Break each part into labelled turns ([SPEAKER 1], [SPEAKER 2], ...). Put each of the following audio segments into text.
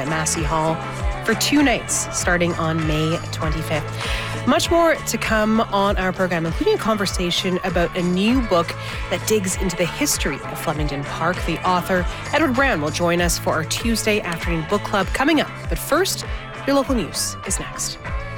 [SPEAKER 1] at Massey Hall for 2 nights starting on May 25th. Much more to come on our program, including a conversation about a new book that digs into the history of Flemington Park. The author, Edward Brown, will join us for our Tuesday afternoon book club coming up. But first, your local news is next.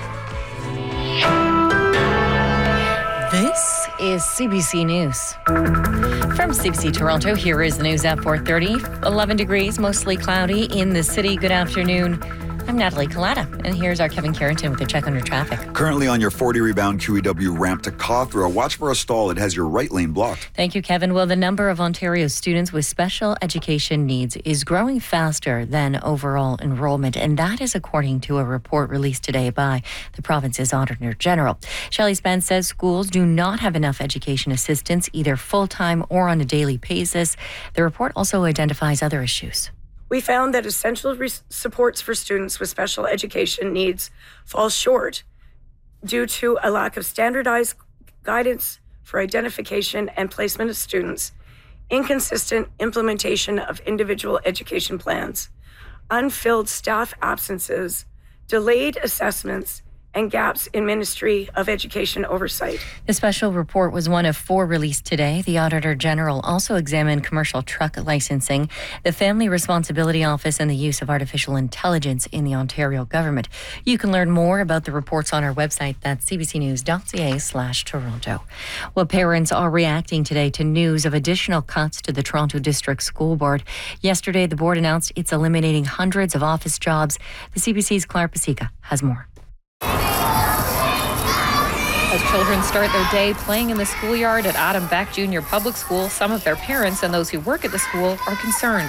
[SPEAKER 2] This is CBC News. From CBC Toronto, here is the news at 4:30. 11 degrees, mostly cloudy in the city. Good afternoon. I'm Natalie Collada, and here's our Kevin Carrington with a check on your traffic.
[SPEAKER 3] Currently on your 40 rebound QEW ramp to Cawthra, watch for a stall. It has your right lane blocked.
[SPEAKER 2] Thank you, Kevin. Well, the number of Ontario students with special education needs is growing faster than overall enrollment, and that is according to a report released today by the province's Auditor General. Shelley Spence says schools do not have enough education assistants, either full-time or on a daily basis. The report also identifies other issues.
[SPEAKER 4] We found that essential supports for students with special education needs fall short due to a lack of standardized guidance for identification and placement of students, inconsistent implementation of individual education plans, unfilled staff absences, delayed assessments, and gaps in Ministry of Education oversight.
[SPEAKER 2] The special report was one of 4 released today. The Auditor General also examined commercial truck licensing, the Family Responsibility Office, and the use of artificial intelligence in the Ontario government. You can learn more about the reports on our website. That's cbcnews.ca/Toronto. Well, parents are reacting today to news of additional cuts to the Toronto District School Board. Yesterday, the board announced it's eliminating hundreds of office jobs. The CBC's Clara Pasica has more.
[SPEAKER 5] As children start their day playing in the schoolyard at Adam Beck Junior Public School, some of their parents and those who work at the school are concerned.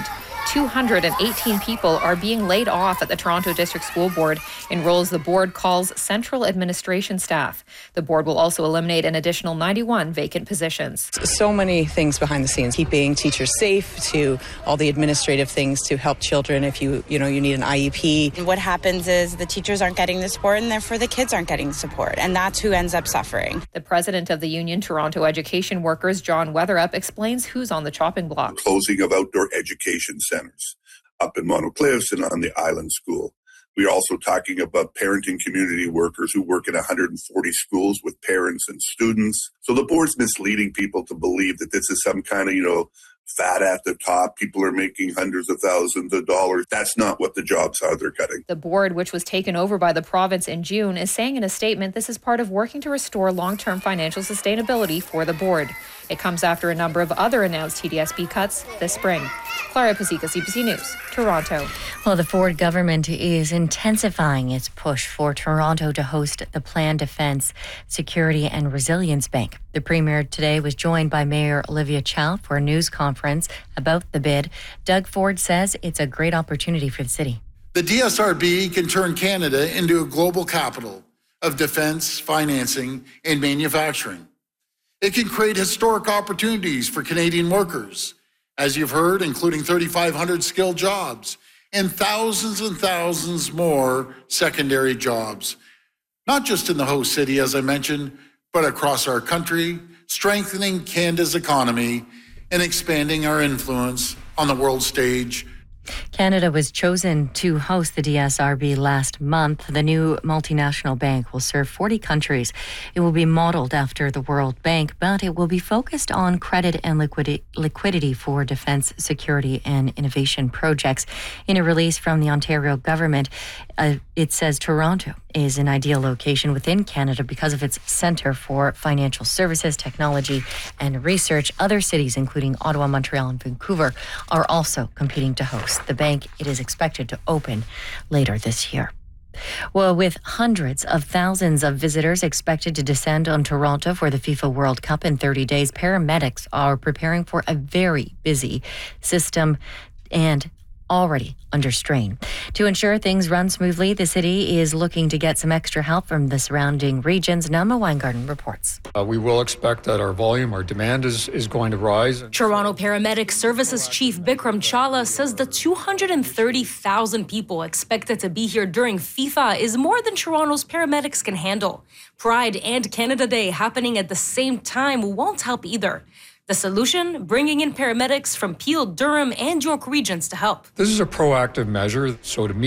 [SPEAKER 5] 218 people are being laid off at the Toronto District School Board in roles the board calls central administration staff. The board will also eliminate an additional 91 vacant positions.
[SPEAKER 6] So many things behind the scenes, keeping teachers safe to all the administrative things to help children if you need an IEP.
[SPEAKER 7] And what happens is the teachers aren't getting the support and therefore the kids aren't getting the support, and that's who ends up suffering.
[SPEAKER 5] The president of the union, Toronto Education Workers, John Weatherup, explains who's on the chopping block.
[SPEAKER 8] Closing of outdoor education centers up in Monocliffs and on the Island School. We're also talking about parenting community workers who work in 140 schools with parents and students. So the board's misleading people to believe that this is some kind of, fat at the top. People are making hundreds of thousands of dollars. That's not what the jobs are they're cutting.
[SPEAKER 5] The board, which was taken over by the province in June, is saying in a statement this is part of working to restore long-term financial sustainability for the board. It comes after a number of other announced TDSB cuts this spring. Clara Pasica, CBC News, Toronto.
[SPEAKER 2] Well, the Ford government is intensifying its push for Toronto to host the Planned Defence, Security and Resilience Bank. The Premier today was joined by Mayor Olivia Chow for a news conference about the bid. Doug Ford says it's a great opportunity for the city.
[SPEAKER 9] The DSRB can turn Canada into a global capital of defence, financing and manufacturing. It can create historic opportunities for Canadian workers, as you've heard, including 3,500 skilled jobs and thousands more secondary jobs, not just in the host city, as I mentioned, but across our country, strengthening Canada's economy and expanding our influence on the world stage.
[SPEAKER 2] Canada was chosen to host the DSRB last month. The new multinational bank will serve 40 countries. It will be modeled after the World Bank, but it will be focused on credit and liquidity for defence, security and innovation projects. In a release from the Ontario government, it says Toronto is an ideal location within Canada because of its centre for financial services, technology and research. Other cities, including Ottawa, Montreal and Vancouver, are also competing to host the bank. It is expected to open later this year. Well, with hundreds of thousands of visitors expected to descend on Toronto for the FIFA World Cup in 30 days, paramedics are preparing for a very busy system and already under strain. To ensure things run smoothly, the city is looking to get some extra help from the surrounding regions. Nama Weingarten reports.
[SPEAKER 10] We will expect that our demand is going to rise.
[SPEAKER 11] Toronto Paramedic Services Chief Bikram Chawla says the 230,000 people expected to be here during FIFA is more than Toronto's paramedics can handle. Pride and Canada Day happening at the same time won't help either. The solution, bringing in paramedics from Peel, Durham, and York regions to help.
[SPEAKER 10] This is a proactive measure, so to meet